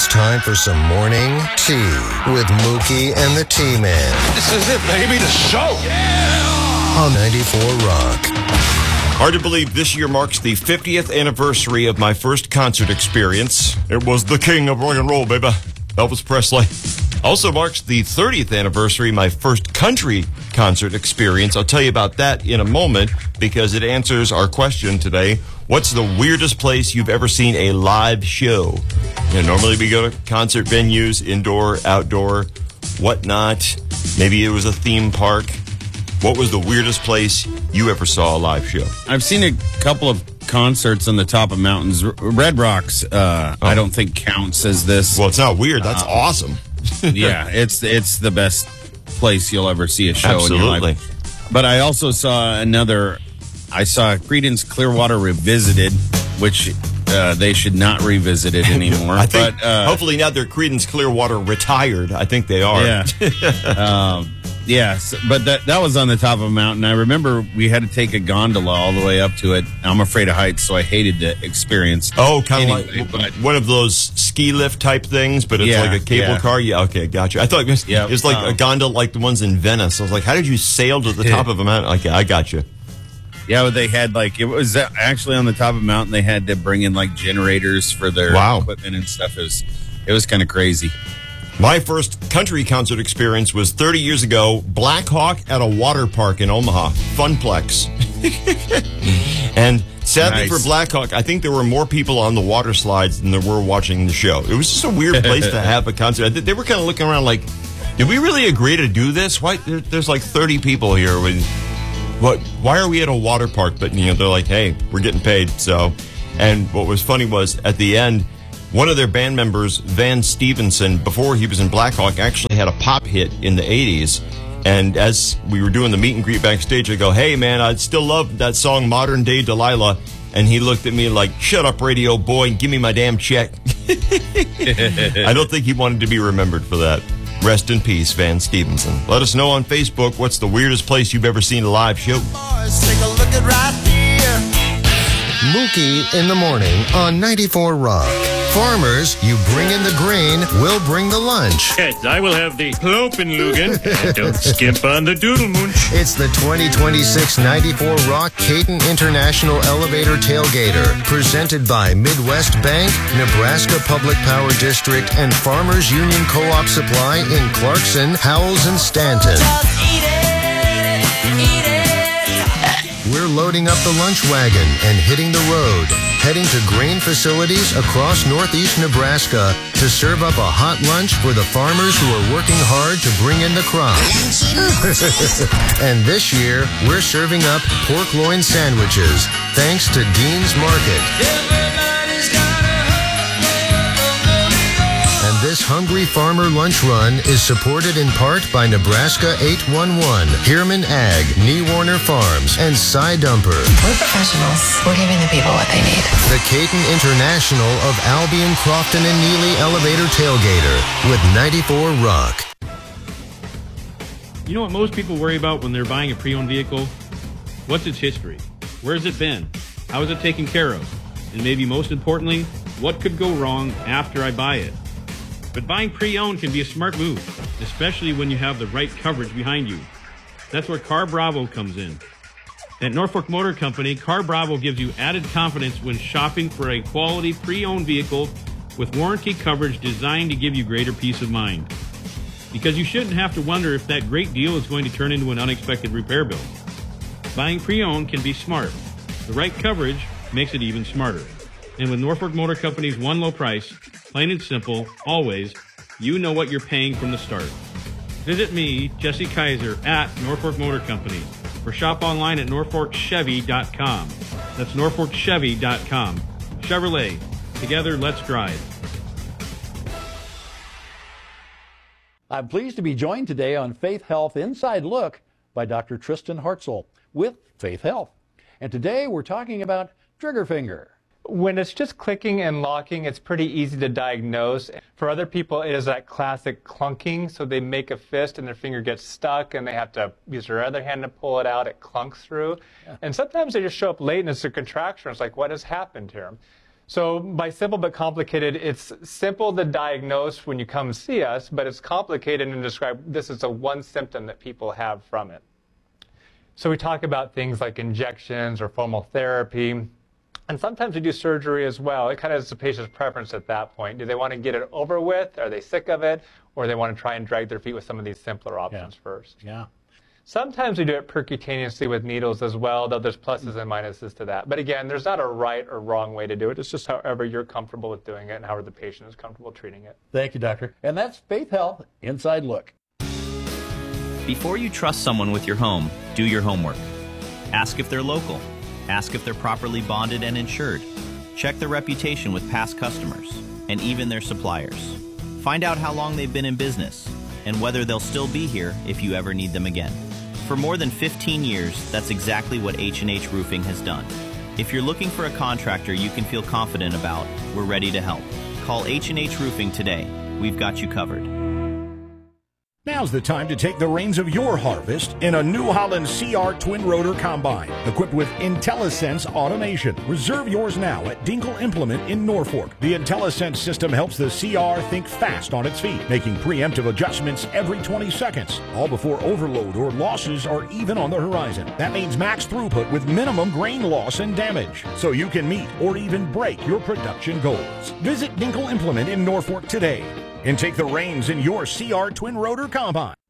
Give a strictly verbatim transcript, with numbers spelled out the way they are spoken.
It's time for some morning tea with Mookie and the T-Man. This is it, baby, the show. Yeah! On ninety-four Rock. Hard to believe this year marks the fiftieth anniversary of my first concert experience. It was the king of rock and roll, baby. Elvis Presley. Also marks the thirtieth anniversary of my first country concert experience. I'll tell you about that in a moment because it answers our question today. What's the weirdest place you've ever seen a live show? You know, normally we go to concert venues, indoor, outdoor, whatnot. Maybe it was a theme park. What was the weirdest place you ever saw a live show? I've seen a couple of concerts on the top of mountains. Red Rocks, uh, oh. I don't think counts as this. Well, it's not weird. That's uh, awesome. Yeah, it's it's the best place you'll ever see a show Absolutely. in your life. But I also saw another. I saw Creedence Clearwater Revisited, which uh, they should not revisit it anymore. I think but, uh, hopefully now they're Creedence Clearwater retired. I think they are. Yeah. um, Yes, but that that was on the top of a mountain. I remember we had to take a gondola all the way up to it. I'm afraid of heights, so I hated the experience. Oh, kind of anyway, like but, one of those ski lift type things, but it's yeah, like a cable yeah. car. Yeah, okay, gotcha. I thought it was, yep. it was like um, a gondola like the ones in Venice. I was like, how did you sail to the top of a mountain? Okay, I got you. Yeah, but they had like, it was actually on the top of a mountain. They had to bring in like generators for their wow. equipment and stuff. It was, it was kind of crazy. My first country concert experience was thirty years ago, Black Hawk at a water park in Omaha, Funplex. And sadly nice. for Black Hawk, I think there were more people on the water slides than there were watching the show. It was just a weird place to have a concert. They were kind of looking around like, did we really agree to do this? Why? There, there's like thirty people here. With, what? Why are we at a water park? But, you know, they're like, hey, we're getting paid. So, and what was funny was at the end, one of their band members, Van Stevenson, before he was in Black Hawk, actually had a pop hit in the eighties. And as we were doing the meet and greet backstage, I go, hey, man, I'd still love that song, Modern Day Delilah. And he looked at me like, shut up, radio boy, give me my damn check. I don't think he wanted to be remembered for that. Rest in peace, Van Stevenson. Let us know on Facebook what's the weirdest place you've ever seen a live show. Boys, take a look at right here. Mookie in the morning on ninety-four Rock. Farmers, you bring in the grain, we'll bring the lunch. Yes, I will have the Kloppenlugen. Don't skimp on the doodle munch. It's the twenty twenty-six ninety-four Rock Caton International Elevator Tailgater, presented by Midwest Bank, Nebraska Public Power District, and Farmers Union Co-op Supply in Clarkson, Howells, and Stanton. Just eat it, eat it. We're loading up the lunch wagon and hitting the road, heading to grain facilities across northeast Nebraska to serve up a hot lunch for the farmers who are working hard to bring in the crop. And this year, we're serving up pork loin sandwiches, thanks to Dean's Market. And this Hungry Farmer Lunch Run is supported in part by Nebraska eight one one, Heerman Ag, Nee Warner Farms, and Cy Dumper. We're professionals. We're giving the people what they need. The Caton International of Albion, Crofton, and Neely Elevator Tailgater with ninety-four Rock. You know what most people worry about when they're buying a pre-owned vehicle? What's its history? Where's it been? How is it taken care of? And maybe most importantly, what could go wrong after I buy it? But buying pre-owned can be a smart move, especially when you have the right coverage behind you. That's where Car Bravo comes in. At Norfolk Motor Company, Car Bravo gives you added confidence when shopping for a quality pre-owned vehicle with warranty coverage designed to give you greater peace of mind. Because you shouldn't have to wonder if that great deal is going to turn into an unexpected repair bill. Buying pre-owned can be smart. The right coverage makes it even smarter. And with Norfolk Motor Company's one low price, plain and simple, always, you know what you're paying from the start. Visit me, Jesse Kaiser, at Norfolk Motor Company, or shop online at norfolk chevy dot com. That's norfolk chevy dot com. Chevrolet. Together, let's drive. I'm pleased to be joined today on Faith Health Inside Look by Doctor Tristan Hartzell with Faith Health. And today we're talking about trigger finger. When it's just clicking and locking, it's pretty easy to diagnose. For other people, it is that classic clunking, so they make a fist and their finger gets stuck and they have to use their other hand to pull it out. It clunks through. Yeah. And sometimes they just show up late and it's a contraction. It's like, what has happened here? So by simple but complicated, it's simple to diagnose when you come see us, but it's complicated and describe this is a one symptom that people have from it. So we talk about things like injections or fomal therapy, and sometimes we do surgery as well. It kind of is the patient's preference at that point. Do they want to get it over with? Are they sick of it? Or they want to try and drag their feet with some of these simpler options Yeah. first? Yeah. Sometimes we do it percutaneously with needles as well, though there's pluses and minuses to that. But again, there's not a right or wrong way to do it. It's just however you're comfortable with doing it and however the patient is comfortable treating it. Thank you, Doctor. And that's Faith Health Inside Look. Before you trust someone with your home, do your homework. Ask if they're local. Ask if they're properly bonded and insured. Check their reputation with past customers and even their suppliers. Find out how long they've been in business and whether they'll still be here if you ever need them again. For more than fifteen years, that's exactly what H and H Roofing has done. If you're looking for a contractor you can feel confident about, we're ready to help. Call H and H Roofing today. We've got you covered. Now's the time to take the reins of your harvest in a New Holland C R twin rotor combine equipped with IntelliSense automation. Reserve yours now at Dinkle Implement in Norfolk. The IntelliSense system helps the C R think fast on its feet, making preemptive adjustments every twenty seconds, all before overload or losses are even on the horizon. That means max throughput with minimum grain loss and damage, so you can meet or even break your production goals. Visit Dinkle Implement in Norfolk today and take the reins in your C R twin rotor combine.